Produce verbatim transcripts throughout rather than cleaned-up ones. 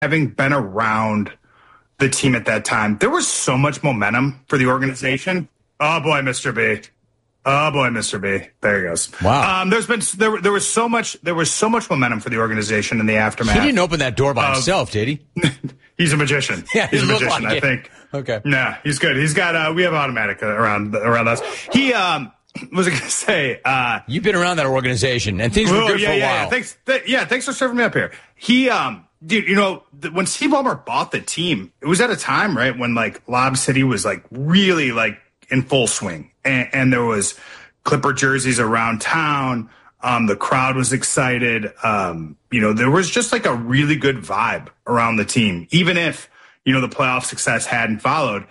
having been around the team at that time, there was so much momentum for the organization. Oh boy, Mister B. Oh boy, Mister B. There he goes. Wow. Um, there's been there, there was so much there was so much momentum for the organization in the aftermath. He didn't open that door by uh, himself, did he? He's a magician. Yeah, he's a he magician. like I it. think. Okay. Nah, he's good. He's got. Uh, we have automatic around around us. He um. What was I going to say? Uh, You've been around that organization, and things were oh, good yeah, for a yeah, while. Yeah. Thanks. Th- yeah, thanks for serving me up here. He, um, dude, you know, th- when Steve Ballmer bought the team, it was at a time, right, when like Lob City was like really like in full swing, and, and there was Clipper jerseys around town. Um, the crowd was excited. Um, you know, there was just like a really good vibe around the team, even if you know the playoff success hadn't followed.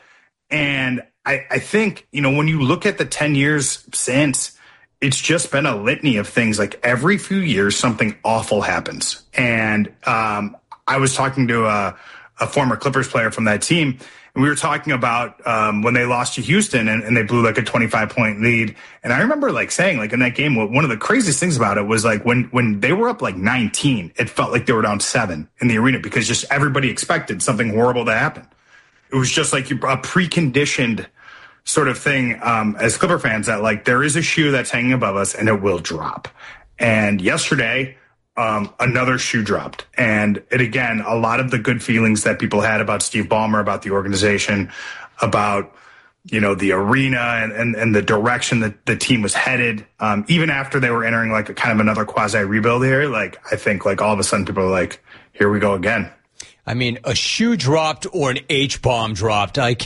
And I, I think, you know, when you look at the ten years since, it's just been a litany of things. Like every few years, something awful happens. And um, I was talking to a, a former Clippers player from that team, and we were talking about um, when they lost to Houston and, and they blew like a twenty-five point lead. And I remember like saying, like in that game, one of the craziest things about it was like when when they were up like nineteen, it felt like they were down seven in the arena because just everybody expected something horrible to happen. It was just like a preconditioned sort of thing um, as Clipper fans that like there is a shoe that's hanging above us and it will drop. And yesterday, um, another shoe dropped. And it again, a lot of the good feelings that people had about Steve Ballmer, about the organization, about, you know, the arena and, and, and the direction that the team was headed. Um, even after they were entering like a kind of another quasi rebuild here, like I think like all of a sudden people are like, here we go again. I mean, a shoe dropped or an H-bomb dropped. Like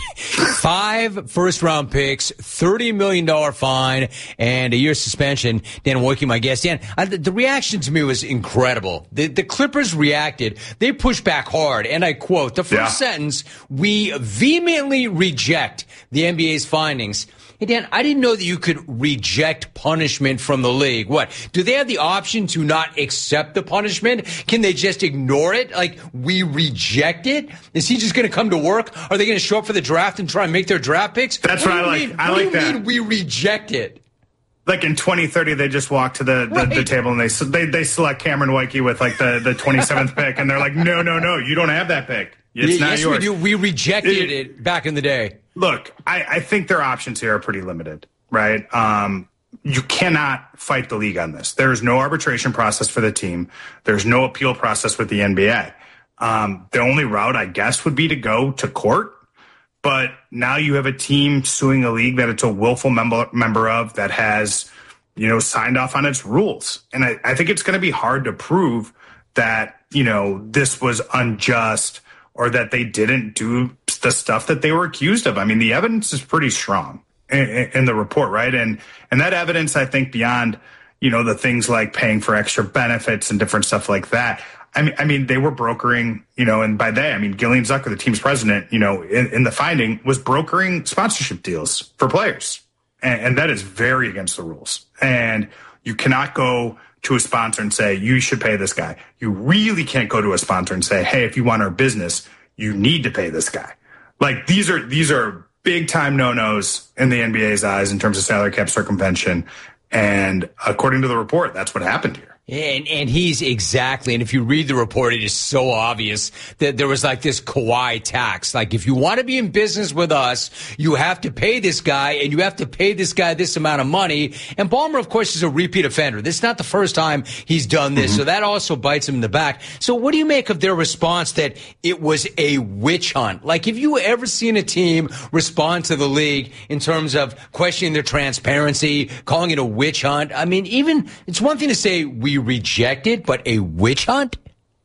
five first-round picks, thirty million dollars fine, and a year suspension. Dan Wojcicki, my guest. Dan, I, the reaction to me was incredible. The, the Clippers reacted. They pushed back hard, and I quote, the first yeah. sentence, we vehemently reject the N B A's findings. Hey, Dan, I didn't know that you could reject punishment from the league. What? Do they have the option to not accept the punishment? Can they just ignore it? Like, we reject it? Is he just going to come to work? Are they going to show up for the draft and try and make their draft picks? That's what, what I like. Mean? I what like do you that. mean we reject it? Like in twenty thirty, they just walk to the, the, right. the table and they, they they select Cameron Wojcicki with like the, the twenty-seventh pick. And they're like, no, no, no, you don't have that pick. It's yeah, not yes, yours. we do. We rejected it, it back in the day. Look, I, I think their options here are pretty limited, right? Um, you cannot fight the league on this. There is no arbitration process for the team. There's no appeal process with the N B A. Um, the only route, I guess, would be to go to court. But now you have a team suing a league that it's a willful member, member of that has, you know, signed off on its rules. And I, I think it's going to be hard to prove that, you know, this was unjust or that they didn't do the stuff that they were accused of. I mean, the evidence is pretty strong in, in the report, right? And and that evidence, I think, beyond, you know, the things like paying for extra benefits and different stuff like that. I mean, I mean, they were brokering, you know, and by they, I mean, Gillian Zucker, the team's president, you know, in, in the finding was brokering sponsorship deals for players. And, and that is very against the rules. And you cannot go to a sponsor and say, you should pay this guy. You really can't go to a sponsor and say, hey, if you want our business, you need to pay this guy. Like these are, these are big time no-nos in the N B A's eyes in terms of salary cap circumvention. And according to the report, that's what happened here. And and he's exactly, and if you read the report, it is so obvious that there was like this Kawhi tax. Like, if you want to be in business with us, you have to pay this guy, and you have to pay this guy this amount of money. And Ballmer, of course, is a repeat offender. This is not the first time he's done this, mm-hmm. so that also bites him in the back. So what do you make of their response that it was a witch hunt? Like, have you ever seen a team respond to the league in terms of questioning their transparency, calling it a witch hunt? I mean, even, it's one thing to say we reject it, but a witch hunt?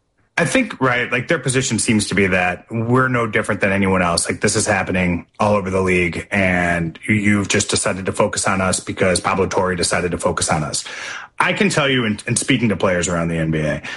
I think, right, like their position seems to be that we're no different than anyone else. Like this is happening all over the league and you've just decided to focus on us because Pablo Torre decided to focus on us. I can tell you in, in speaking to players around the N B A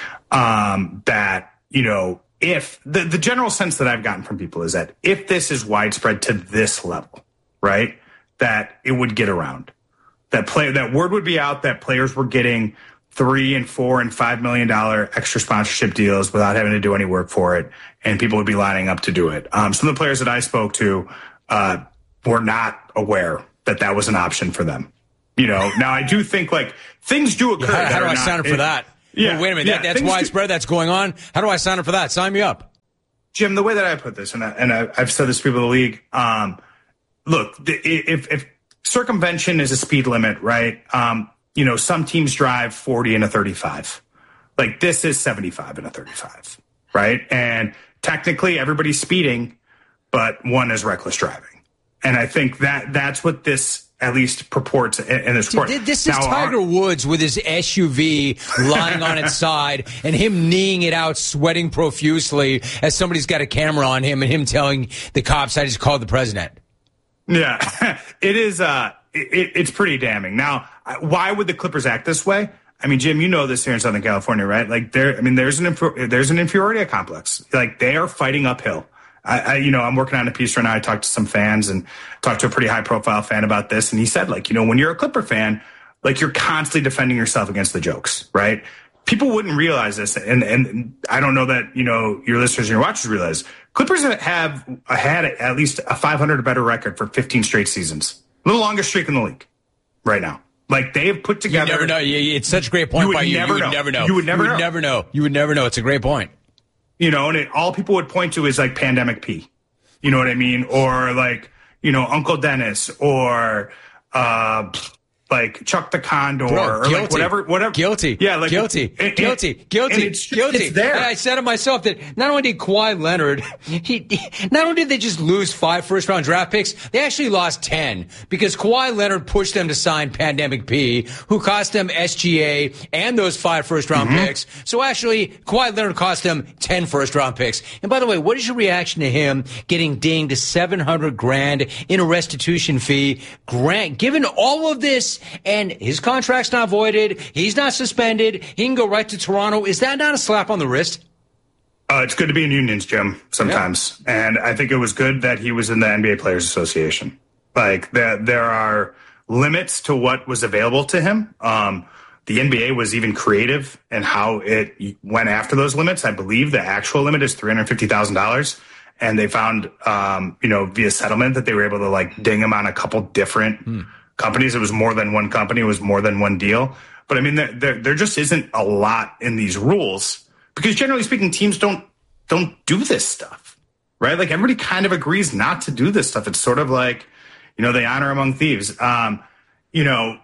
um, that, you know, if the, the general sense that I've gotten from people is that if this is widespread to this level, right, that it would get around. That play, that word would be out that players were getting three and four and five million dollar extra sponsorship deals without having to do any work for it, and people would be lining up to do it. Um, some of the players that I spoke to uh, were not aware that that was an option for them. You know, now I do think like things do occur. Yeah, how, how do I not, sign up for it, that? Yeah, well, wait a minute, yeah, that, that's widespread. Do, that's going on. How do I sign up for that? Sign me up. Jim, the way that I put this, and, I, and I, I've said this to people in the league, um, look, if, if circumvention is a speed limit, right? Um, you know, some teams drive forty and a thirty-five. Like, this is seventy-five and a thirty-five, right? And technically, everybody's speeding, but one is reckless driving. And I think that that's what this at least purports in, in this report. Dude, this is now, Tiger our, Woods with his S U V lying on its side and him kneeing it out, sweating profusely as somebody's got a camera on him and him telling the cops, I just called the president. Yeah, it is. Uh, it, it's pretty damning. Now, why would the Clippers act this way? I mean, Jim, you know this here in Southern California, right? Like, there. I mean, there's an there's an inferiority complex. Like, they are fighting uphill. I, I, you know, I'm working on a piece right now. I talked to some fans and talked to a pretty high profile fan about this. And he said, like, you know, when you're a Clipper fan, like, you're constantly defending yourself against the jokes, right? People wouldn't realize this. And, and I don't know that, you know, your listeners and your watchers realize Clippers have had at least a five hundred or better record for fifteen straight seasons. The longest streak in the league right now. Like, they have put together. You never know. It's such a great point. You would, by you. Never, you would know. never know. You would never you would know. never know. You would never know. It's a great point. You know, and it, all people would point to is like Pandemic P. You know what I mean? Or like, you know, Uncle Dennis or uh, like Chuck the Condor Bro, or guilty. like whatever, whatever. Guilty. Yeah, like guilty. And, guilty. And, guilty. and it's just, guilty. It's there. And I said to myself that not only did Kawhi Leonard, he, he not only did they just lose five first round draft picks, they actually lost ten because Kawhi Leonard pushed them to sign Pandemic P, who cost them S G A and those five first round mm-hmm. picks. So actually, Kawhi Leonard cost them ten first round picks. And by the way, what is your reaction to him getting dinged seven hundred grand in a restitution fee? Grant, given all of this and his contract's not voided, he's not suspended, he can go right to Toronto. Is that not a slap on the wrist? Uh, it's good to be in unions, Jim, sometimes. Yeah. And I think it was good that he was in the N B A Players Association. Like, there, there are limits to what was available to him. Um, the N B A was even creative in how it went after those limits. I believe the actual limit is three hundred fifty thousand dollars. And they found, um, you know, via settlement that they were able to, like, ding him on a couple different hmm. companies. It was more than one company. It was more than one deal. But I mean, there, there, there just isn't a lot in these rules because generally speaking, teams don't, don't do this stuff, right? Like, everybody kind of agrees not to do this stuff. It's sort of like, you know, they honor among thieves. Um, you know,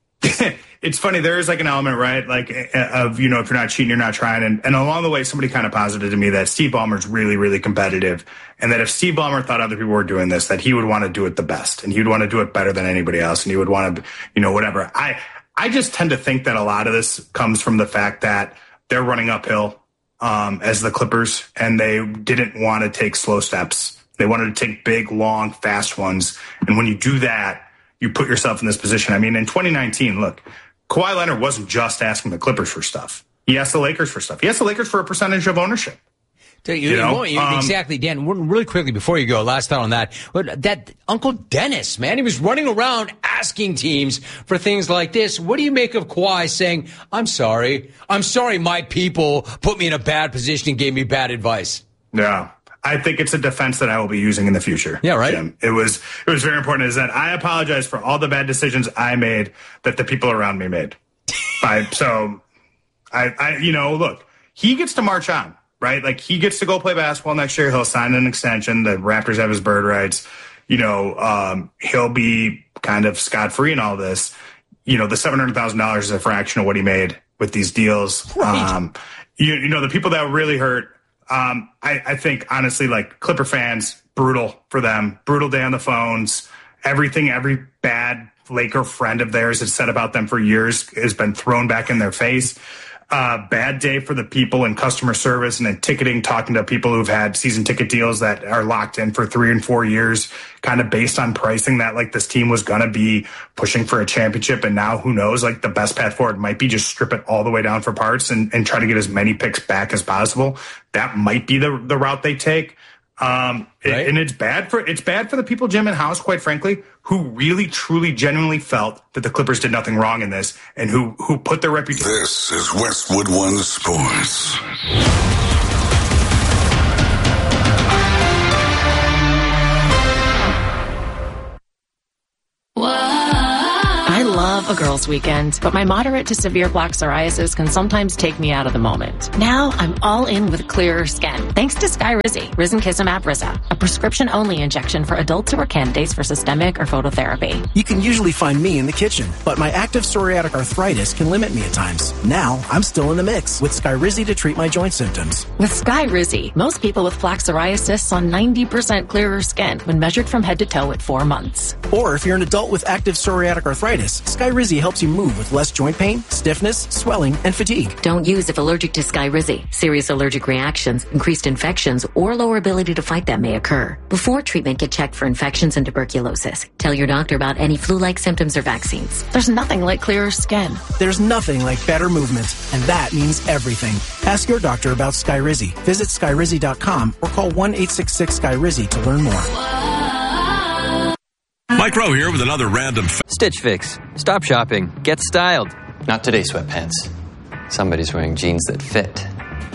it's funny. There is like an element, right? Like of, you know, if you're not cheating, you're not trying. And, and along the way, somebody kind of posited to me that Steve Ballmer's really, really competitive. And that if Steve Ballmer thought other people were doing this, that he would want to do it the best and he would want to do it better than anybody else. And he would want to, you know, whatever. I, I just tend to think that a lot of this comes from the fact that they're running uphill um, as the Clippers and they didn't want to take slow steps. They wanted to take big, long, fast ones. And when you do that, you put yourself in this position. I mean, in twenty nineteen, look, Kawhi Leonard wasn't just asking the Clippers for stuff. He asked the Lakers for stuff. He asked the Lakers for a percentage of ownership. You, you know, you, um, exactly, Dan. Really quickly before you go, last thought on that. But that Uncle Dennis, man, he was running around asking teams for things like this. What do you make of Kawhi saying, "I'm sorry, I'm sorry, my people put me in a bad position and gave me bad advice"? Yeah. I think it's a defense that I will be using in the future. Yeah, right. Jim. It was it was very important is that I apologize for all the bad decisions I made that the people around me made. I, so, I, I, you know, look, he gets to march on, right? Like, he gets to go play basketball next year. He'll sign an extension. The Raptors have his bird rights. You know, um, he'll be kind of scot-free in all this. You know, the seven hundred thousand dollars is a fraction of what he made with these deals. Right. Um, you, you know, the people that were really hurt, Um, I, I think, honestly, like, Clipper fans, brutal for them. Brutal day on the phones. Everything, every bad Laker friend of theirs has said about them for years has been thrown back in their face. Uh, bad day for the people in customer service and in ticketing, talking to people who've had season ticket deals that are locked in for three and four years, kind of based on pricing that, like, this team was going to be pushing for a championship. And now who knows, like, the best path forward might be just strip it all the way down for parts and, and try to get as many picks back as possible. That might be the, the route they take. Um, right. And it's bad for, it's bad for the people, Jim and House, quite frankly, who really, truly, genuinely felt that the Clippers did nothing wrong in this and who, who put their reputation. This is Westwood One Sports. I love love a girls' weekend, but my moderate to severe plaque psoriasis can sometimes take me out of the moment. Now I'm all in with clearer skin, thanks to Skyrizi, Risankizumab Riza, a prescription-only injection for adults who are candidates for systemic or phototherapy. You can usually find me in the kitchen, but my active psoriatic arthritis can limit me at times. Now I'm still in the mix with Skyrizi to treat my joint symptoms. With Skyrizi, most people with plaque psoriasis saw ninety percent clearer skin when measured from head to toe at four months. Or if you're an adult with active psoriatic arthritis, Skyrizi helps you move with less joint pain, stiffness, swelling, and fatigue. Don't use if allergic to Skyrizi. Serious allergic reactions, increased infections, or lower ability to fight them may occur. Before treatment, get checked for infections and tuberculosis. Tell your doctor about any flu-like symptoms or vaccines. There's nothing like clearer skin. There's nothing like better movement, and that means everything. Ask your doctor about Skyrizi. Visit Skyrizi dot com or call one eight six six Skyrizi to learn more. Mike Rowe here with another random f- Stitch Fix. Stop shopping. Get styled. Not today, sweatpants. Somebody's wearing jeans that fit.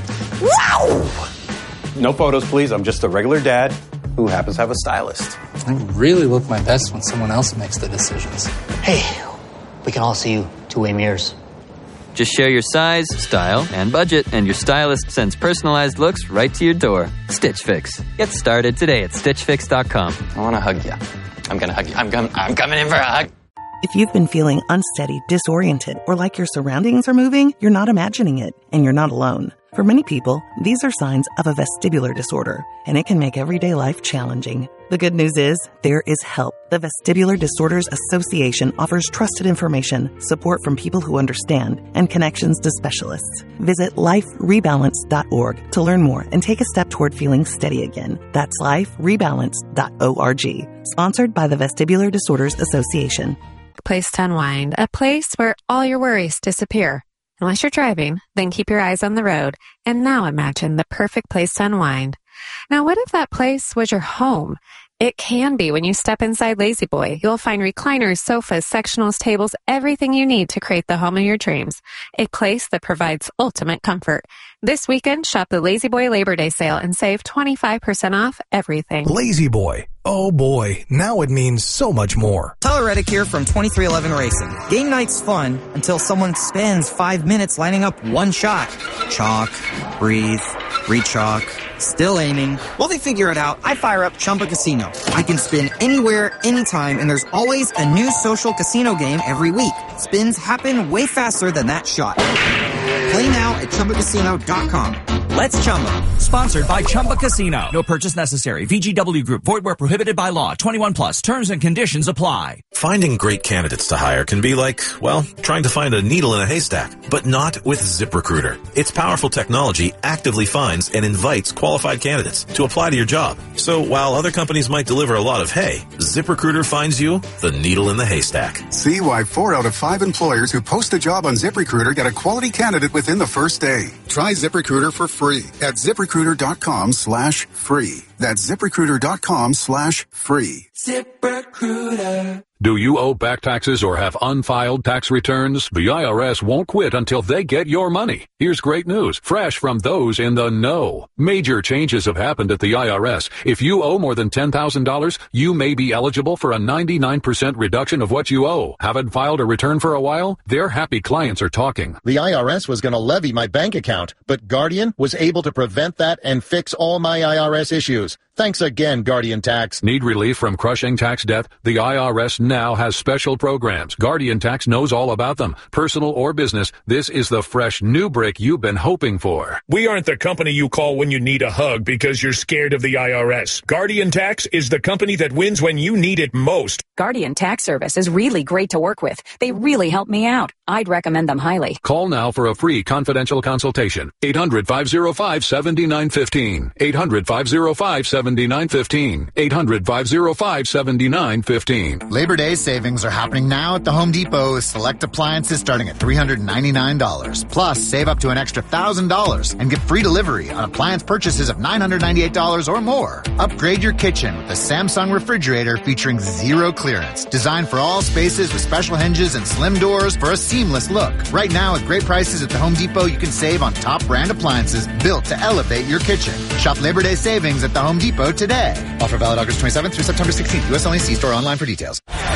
Wow! No photos, please. I'm just a regular dad who happens to have a stylist. I really look my best when someone else makes the decisions. Hey, we can all see you two-way mirrors. Just share your size, style, and budget, and your stylist sends personalized looks right to your door. Stitch Fix. Get started today at stitch fix dot com. I want to hug you. I'm going to hug you. I'm, com- I'm coming in for a hug. If you've been feeling unsteady, disoriented, or like your surroundings are moving, you're not imagining it, and you're not alone. For many people, these are signs of a vestibular disorder, and it can make everyday life challenging. The good news is, there is help. The Vestibular Disorders Association offers trusted information, support from people who understand, and connections to specialists. Visit life rebalance dot org to learn more and take a step toward feeling steady again. That's life rebalance dot org. Sponsored by the Vestibular Disorders Association. Place to unwind, a place where all your worries disappear. Unless you're driving, then keep your eyes on the road. And now imagine the perfect place to unwind. Now, what if that place was your home? It can be when you step inside Lazy Boy. You'll find recliners, sofas, sectionals, tables, everything you need to create the home of your dreams. A place that provides ultimate comfort. This weekend, shop the Lazy Boy Labor Day sale and save twenty-five percent off everything. Lazy Boy. Oh boy, now it means so much more. Tyler Reddick here from twenty-three eleven Racing. Game night's fun until someone spends five minutes lining up one shot. Chalk, breathe, re-chalk, still aiming. While they figure it out, I fire up Chumba Casino. I can spin anywhere, anytime, and there's always a new social casino game every week. Spins happen way faster than that shot. Play now at Chumba Casino dot com. Let's Chumba. Sponsored by Chumba Casino. No purchase necessary. V G W Group. Void where prohibited by law. twenty-one plus. Terms and conditions apply. Finding great candidates to hire can be like, well, trying to find a needle in a haystack. But not with ZipRecruiter. Its powerful technology actively finds and invites qualified candidates to apply to your job. So while other companies might deliver a lot of hay, ZipRecruiter finds you the needle in the haystack. See why four out of five employers who post a job on ZipRecruiter get a quality candidate within the first day. Try ZipRecruiter for free at ZipRecruiter.com slash free. That's ZipRecruiter.com slash free. ZipRecruiter. Do you owe back taxes or have unfiled tax returns? The I R S won't quit until they get your money. Here's great news, fresh from those in the know. Major changes have happened at the I R S. If you owe more than ten thousand dollars, you may be eligible for a ninety-nine percent reduction of what you owe. Haven't filed a return for a while? Their happy clients are talking. The I R S was going to levy my bank account, but Guardian was able to prevent that and fix all my I R S issues. Thanks again, Guardian Tax. Need relief from crushing tax debt? The I R S now has special programs. Guardian Tax knows all about them. Personal or business, this is the fresh new brick you've been hoping for. We aren't the company you call when you need a hug because you're scared of the I R S. Guardian Tax is the company that wins when you need it most. Guardian Tax Service is really great to work with. They really help me out. I'd recommend them highly. Call now for a free confidential consultation. eight hundred, five oh five, seven nine one five. eight hundred, five oh five, seven nine one five. eight hundred, five oh five, seven nine one five. Labor Day savings are happening now at the Home Depot with select appliances starting at three hundred ninety-nine dollars. Plus, save up to an extra one thousand dollars and get free delivery on appliance purchases of nine hundred ninety-eight dollars or more. Upgrade your kitchen with the Samsung refrigerator featuring zero clearance. Designed for all spaces with special hinges and slim doors for a seamless look. Right now, with great prices at the Home Depot, you can save on top brand appliances built to elevate your kitchen. Shop Labor Day savings at the Home Depot today. Offer valid August twenty-seventh through September sixteenth. U S only. See store online for details.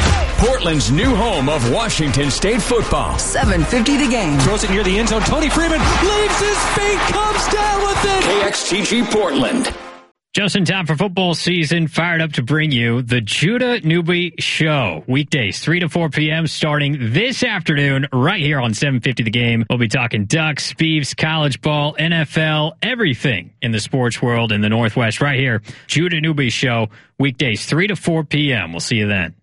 Portland's new home of Washington State football. seven fifty the game. Throws it near the end zone. Tony Freeman leaves his feet, comes down with it. K X T G Portland. Just in time for football season, fired up to bring you the Judah Newby Show. Weekdays, three to four p.m. starting this afternoon right here on seven fifty The Game. We'll be talking Ducks, Beavs, college ball, N F L, everything in the sports world in the Northwest right here. Judah Newby Show, weekdays, three to four p.m. We'll see you then.